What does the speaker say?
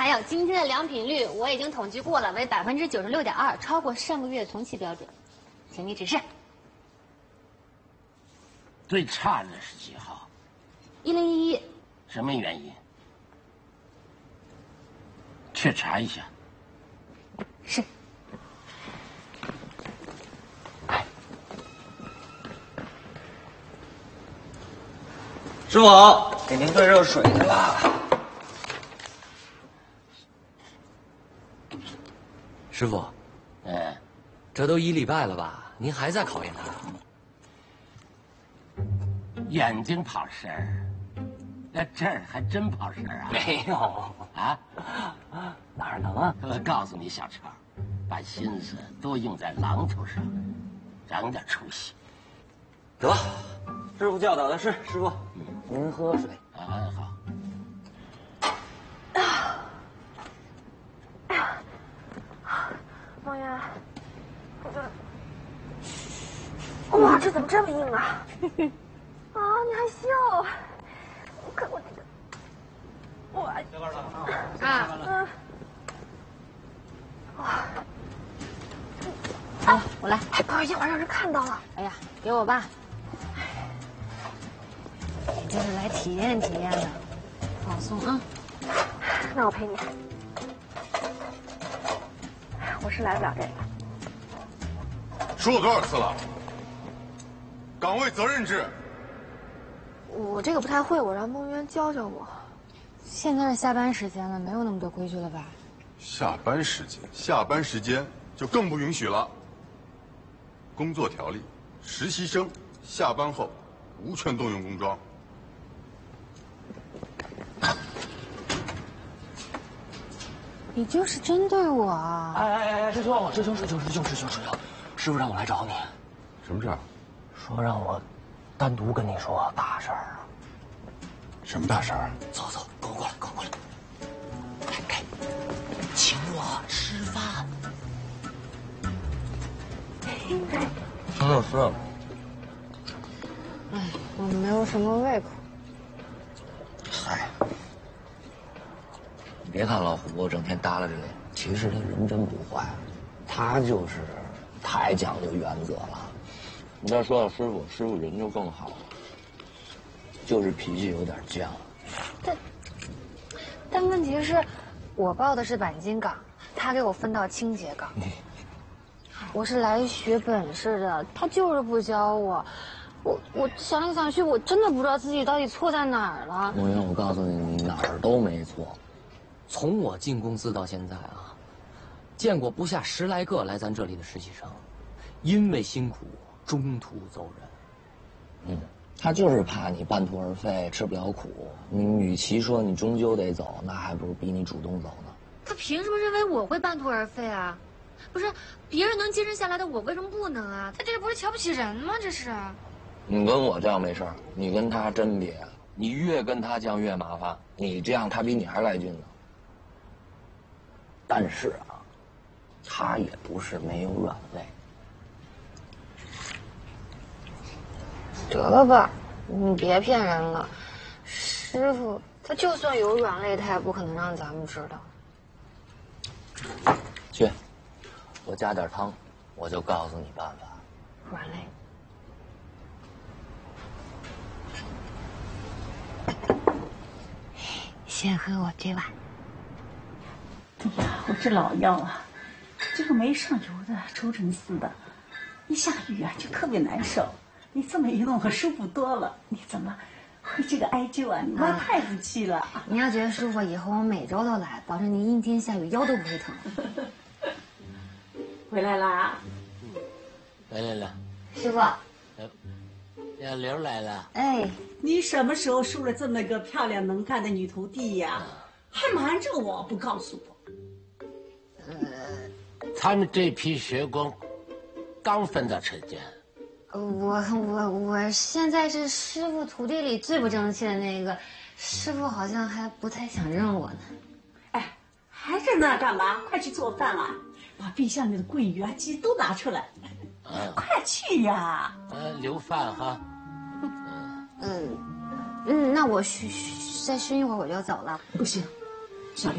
还有今天的良品率我已经统计过了，为96.2%，超过上个月同期标准，请你指示。 最差的是几号 1011。 什么原因？去查一下。 是。 师傅，给您兑热水去了。 师傅，这都1礼拜了吧？您还在考验他？ 眼睛跑神儿，那这儿还真跑神儿啊？ 没有啊， 哪儿能啊？ 我告诉你，小超，把心思都用在榔头上，长点出息。 得，师傅教导的是。师傅，您喝水。 啊，好。 王爷，哇，这怎么这么硬啊？啊，你还笑？我看我这个，我好，我来。 哎，不好意思，一会儿让人看到了。 哎呀，给我吧。你这是来体验体验的，放松啊。 那我陪你。我是来不了这个。 说了多少次了？岗位责任制。 我这个不太会，我让孟渊教教我。 现在是下班时间了，没有那么多规矩了吧？ 下班时间就更不允许了。工作条例，实习生下班后无权动用工装。 你就是针对我啊！ 哎，师兄，师傅让我来找你。 什么事儿？ 说让我单独跟你说大事儿。 什么大事儿？ 走，跟我过来。来，请我吃饭。是。 哎，我没有什么胃口。 嗨，你别看老胡整天耷拉着脸，其实他人真不坏，他就是太讲究原则了。你再说到师傅人就更好了，就是脾气有点犟。 但问题是，我报的是钣金岗，他给我分到清洁岗。我是来学本事的，他就是不教我。我想来想去，我真的不知道自己到底错在哪儿了。 莫言，我告诉你，你哪儿都没错。从我进公司到现在啊，见过不下10来个来咱这里的实习生，因为辛苦中途走人。他就是怕你半途而废，吃不了苦。你与其说你终究得走，那还不如逼你主动走呢。 他凭什么认为我会半途而废啊？不是，别人能坚持下来的，我为什么不能啊？他这不是瞧不起人吗？这是。 你跟我犟没事儿，你跟他真别，你越跟他犟越麻烦。你这样，他比你还来劲呢。但是啊，他也不是没有软肋。 得了吧，你别骗人了。师傅他就算有软肋，他也不可能让咱们知道。 去，我加点汤，我就告诉你办法。 软肋。先喝我这碗。 哎呀，我这老腰啊，这个没上油的抽成似的，一下雨啊就特别难受。你这么一弄，我舒服多了。你怎么会这个艾灸啊？你妈太不气了。 你要觉得舒服，以后我每周都来，保证你阴天下雨腰都不会疼。 回来啦？ 来了。 师傅。 小刘来了。 哎， 你什么时候收了这么个漂亮能干的女徒弟呀？还瞒着我不告诉我。 他们这批学工刚分到车间。 我现在是师傅徒弟里最不争气的那个，师傅好像还不太想认我呢。 哎，还在那干嘛？快去做饭啊！把冰箱里的桂鱼啊、鸡都拿出来。快去呀！ 留饭哈。 那我再熏一会儿我就走了。 不行，